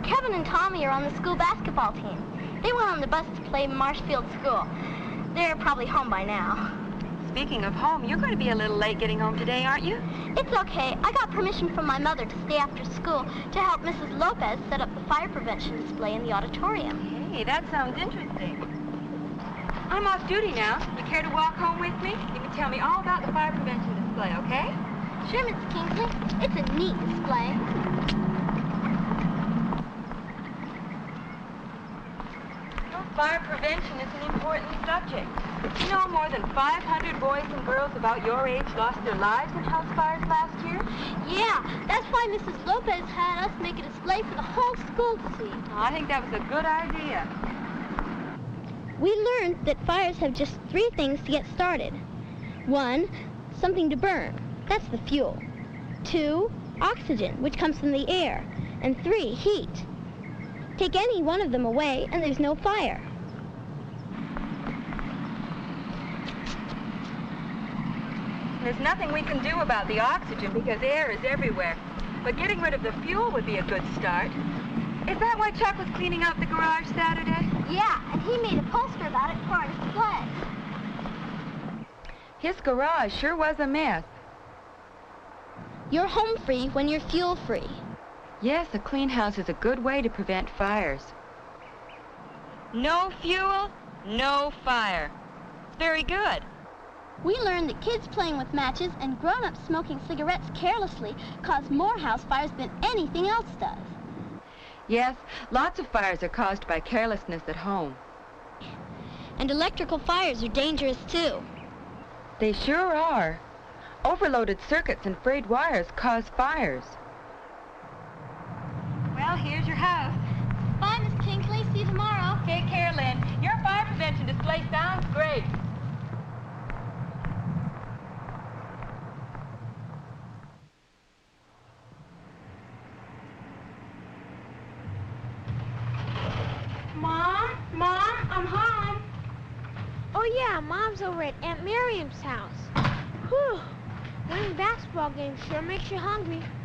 Kevin and Tommy are on the school basketball team. They went on the bus to play Marshfield School. They're probably home by now. Speaking of home, you're going to be a little late getting home today, aren't you? It's okay. I got permission from my mother to stay after school to help Mrs. Lopez set up the fire prevention display in the auditorium. Hey, that sounds interesting. I'm off duty now. You care to walk home with me? You can tell me all about the fire prevention display, okay? Sure, Miss Kingsley. It's a neat display. Fire prevention is an important subject. You know, more than 500 boys and girls about your age lost their lives in house fires last year? Yeah, that's why Mrs. Lopez had us make a display for the whole school to see. I think that was a good idea. We learned that fires have just 3 things to get started. 1, something to burn. That's the fuel. 2, oxygen, which comes from the air. And 3, heat. Take any one of them away, and there's no fire. There's nothing we can do about the oxygen because air is everywhere. But getting rid of the fuel would be a good start. Is that why Chuck was cleaning out the garage Saturday? Yeah, and he made a poster about it for our display. His garage sure was a mess. You're home free when you're fuel free. Yes, a clean house is a good way to prevent fires. No fuel, no fire. Very good. We learned that kids playing with matches and grown-ups smoking cigarettes carelessly cause more house fires than anything else does. Yes, lots of fires are caused by carelessness at home. And electrical fires are dangerous too. They sure are. Overloaded circuits and frayed wires cause fires. Well, here's your house. Bye, Miss Kinkley. See you tomorrow. Take care, Lynn. Your fire prevention display sounds great. Mom, I'm home. Oh yeah, Mom's over at Aunt Miriam's house. Whew, winning basketball games sure makes you hungry.